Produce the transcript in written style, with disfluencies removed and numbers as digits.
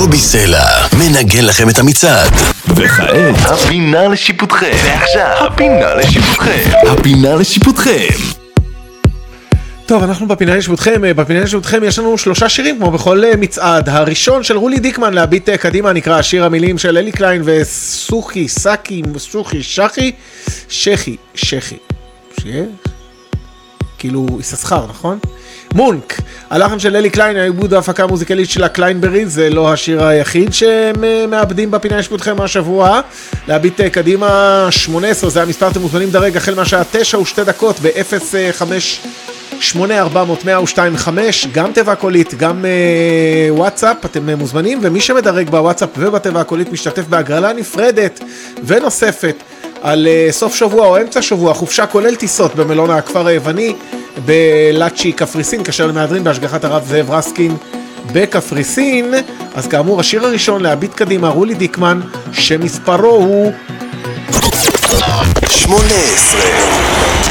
קובי סלע מנגן לכם את המצעד. וכעת הפינה לשיפוטכם. ועכשיו הפינה לשיפוטכם. הפינה לשיפוטכם. טוב, אנחנו בפינה לשיפוטכם. בפינה לשיפוטכם יש לנו 3 שירים כמו בכל מצעד. הראשון של רולי דיקמן, להביט קדימה, נקרא שיר המילים של אלי קליין וסוכי סאקי סוכי שחי שחי שחי כאילו יססחר, נכון? מונק, הלחן של אלי קליין, העיבוד ההפקה המוזיקלית של הקליינברי, זה לא השיר היחיד שהם מאבדים בפינה לשיפוטכם השבוע. להביט קדימה 18, זה המספר, אתם מוזמנים דרג החל מהשעה 9:02 ב-058400125, גם טבע קולית, גם וואטסאפ, אתם מוזמנים, ומי שמדרג בוואטסאפ ובטבע הקולית משתתף בהגרלה נפרדת ונוספת על סוף שבוע או אמצע שבוע, חופשה כולל טיסות במלון הכפר היווני בלאצ'י קפריסין, כאשר למהדרין בהשגחת הרב זאב רסקין בקפריסין. אז כאמור, השיר הראשון להביט קדימה, רולי דיקמן, שמספרו הוא 18.